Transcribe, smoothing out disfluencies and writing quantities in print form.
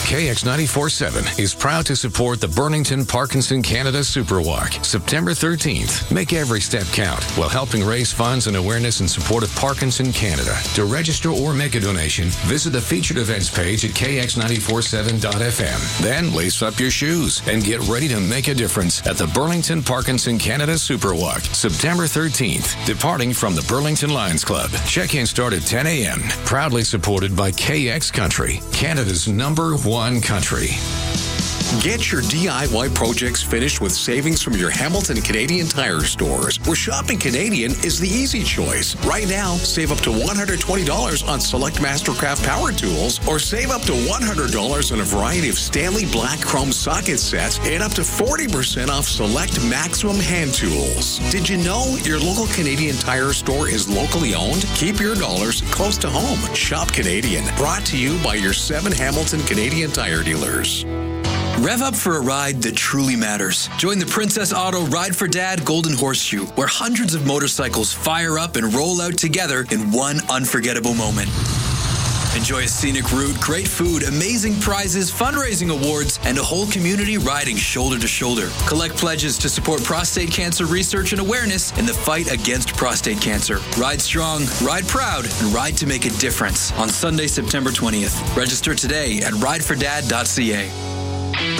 KX94.7 is proud to support the Burlington Parkinson Canada Super Walk, September 13th. Make every step count while helping raise funds and awareness in support of Parkinson Canada. To register or make a donation, visit the featured events page at kx947.fm. Then lace up your shoes and get ready to make a difference at the Burlington Parkinson Canada Super Walk, September 13th, departing from the Burlington Lions Club. Check-in start at 10 a.m. Proudly supported by KX Country, Canada's #1 country. Get your DIY projects finished with savings from your Hamilton Canadian Tire stores, where shopping Canadian is the easy choice. Right now, save up to $120 on select Mastercraft power tools, or save up to $100 on a variety of Stanley Black Chrome socket sets and up to 40% off select Maximum hand tools. Did you know your local Canadian Tire store is locally owned? Keep your dollars close to home. Shop Canadian. Brought to you by your 7 Hamilton Canadian Tire dealers. Rev up for a ride that truly matters. Join the Princess Auto Ride for Dad Golden Horseshoe, where hundreds of motorcycles fire up and roll out together in one unforgettable moment. Enjoy a scenic route, great food, amazing prizes, fundraising awards, and a whole community riding shoulder to shoulder. Collect pledges to support prostate cancer research and awareness in the fight against prostate cancer. Ride strong, ride proud, and ride to make a difference on Sunday, September 20th. Register today at ridefordad.ca.